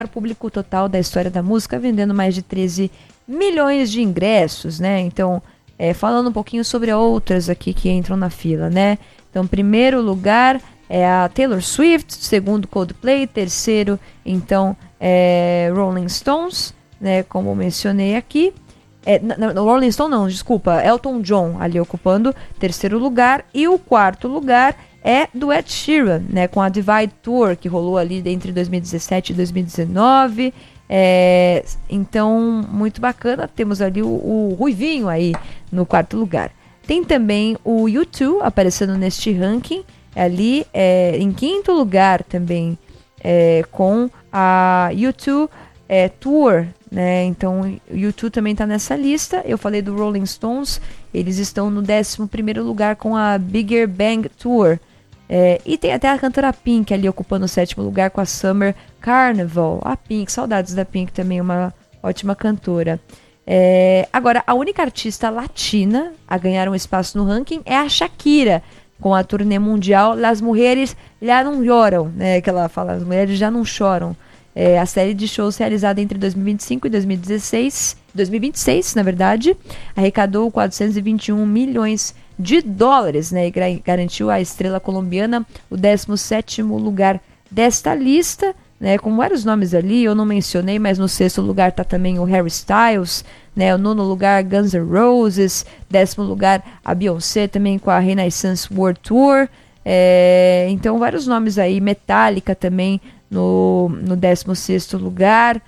público total da história da música, vendendo mais de 13 milhões de ingressos, né? Então, falando um pouquinho sobre outras aqui que entram na fila, né? Então, primeiro lugar é a Taylor Swift, segundo Coldplay, terceiro, então, Rolling Stones, né? Como eu mencionei aqui. Rolling Stone não, desculpa, Elton John ali ocupando terceiro lugar, e o quarto lugar é do Ed Sheeran, né, com a Divide Tour, que rolou ali entre 2017 e 2019. Então, muito bacana. Temos ali o Ruivinho aí no quarto lugar. Tem também o U2 aparecendo neste ranking, ali em quinto lugar também, com a U2 Tour, né? Então, o U2 também está nessa lista. Eu falei do Rolling Stones, eles estão no 11º lugar com a Bigger Bang Tour. E tem até a cantora Pink ali ocupando o 7º lugar com a Summer Carnival. A Pink, saudades da Pink, também uma ótima cantora. Agora, a única artista latina a ganhar um espaço no ranking é a Shakira, com a turnê mundial Las Mujeres Já Não Choram, né? Que ela fala, as mulheres já não choram. A série de shows realizada entre 2025 e 2026, na verdade, arrecadou 421 milhões de dólares, né, e garantiu à estrela colombiana o 17º lugar desta lista, né, com vários nomes ali, eu não mencionei, mas no 6º lugar está também o Harry Styles, né, o 9º lugar Guns N' Roses, 10º lugar a Beyoncé também com a Renaissance World Tour, então vários nomes aí, Metallica também no 16º lugar,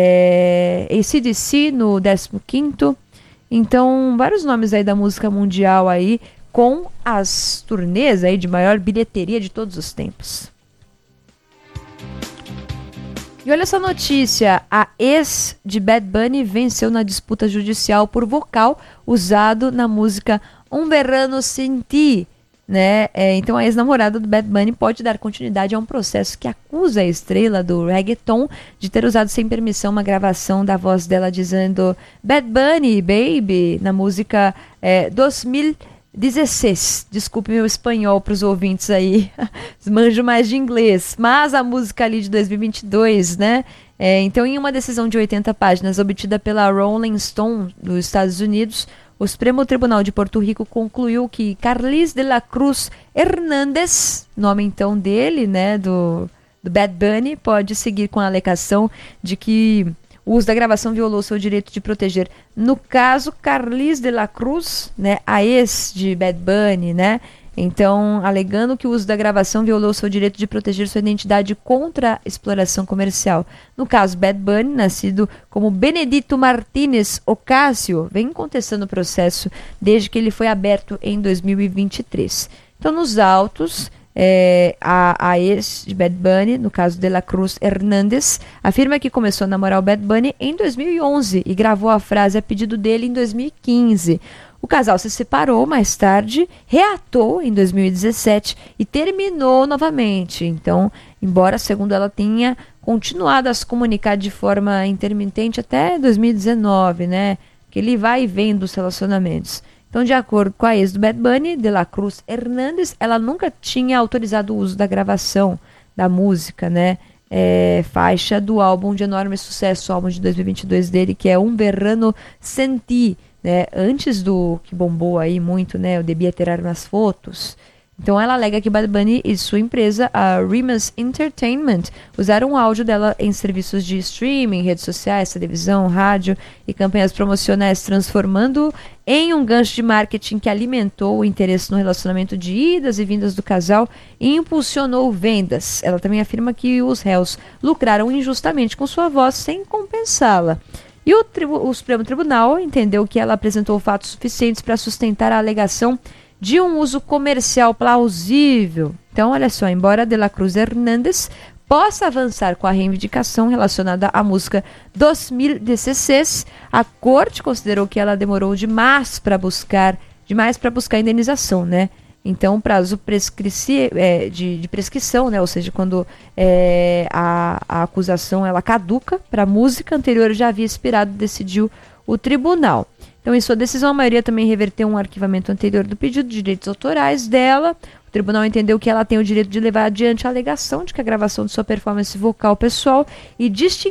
AC/DC no 15º. Então, vários nomes aí da música mundial aí, com as turnês aí de maior bilheteria de todos os tempos. E olha essa notícia, a ex de Bad Bunny venceu na disputa judicial por vocal usado na música Um Verano Sin Ti, né? Então a ex-namorada do Bad Bunny pode dar continuidade a um processo que acusa a estrela do reggaeton de ter usado sem permissão uma gravação da voz dela dizendo Bad Bunny, baby, na música 2016. Desculpe meu espanhol para os ouvintes aí, manjo mais de inglês, mas a música ali de 2022, né? Então, em uma decisão de 80 páginas obtida pela Rolling Stone dos Estados Unidos, o Supremo Tribunal de Porto Rico concluiu que Carlis de la Cruz Hernández, nome então dele, né, do Bad Bunny, pode seguir com a alegação de que o uso da gravação violou seu direito de proteger. No caso, Carlis de la Cruz, né, a ex de Bad Bunny, né, então alegando que o uso da gravação violou seu direito de proteger sua identidade contra a exploração comercial. No caso, Bad Bunny, nascido como Benedito Martínez Ocasio, vem contestando o processo desde que ele foi aberto em 2023. Então, nos autos, a ex de Bad Bunny, no caso de la Cruz Hernández, afirma que começou a namorar o Bad Bunny em 2011 e gravou a frase a pedido dele em 2015. O casal se separou mais tarde, reatou em 2017 e terminou novamente. Então, embora, segundo ela, tenha continuado a se comunicar de forma intermitente até 2019, né? Que ele vai e vem dos relacionamentos. Então, de acordo com a ex do Bad Bunny, de la Cruz Hernández, ela nunca tinha autorizado o uso da gravação da música, né? Faixa do álbum de enorme sucesso, o álbum de 2022 dele, que é Um Verano Sin Ti, né? Antes do que bombou aí muito, né? Eu devia tirar umas fotos. Então ela alega que Bad Bunny e sua empresa, a Rimas Entertainment, usaram o áudio dela em serviços de streaming, redes sociais, televisão, rádio e campanhas promocionais, transformando em um gancho de marketing que alimentou o interesse no relacionamento de idas e vindas do casal e impulsionou vendas. Ela também afirma que os réus lucraram injustamente com sua voz sem compensá-la. E o Supremo Tribunal entendeu que ela apresentou fatos suficientes para sustentar a alegação de um uso comercial plausível. Então, olha só, embora de la Cruz Hernández possa avançar com a reivindicação relacionada à música 2016, a corte considerou que ela demorou demais para buscar indenização, né? Então, o prazo de prescrição, né? Ou seja, quando a acusação ela caduca para a música anterior já havia expirado, decidiu o tribunal. Então, em sua decisão, a maioria também reverteu um arquivamento anterior do pedido de direitos autorais dela. O O tribunal entendeu que ela tem o direito de levar adiante a alegação de que a gravação de sua performance vocal pessoal e distinguir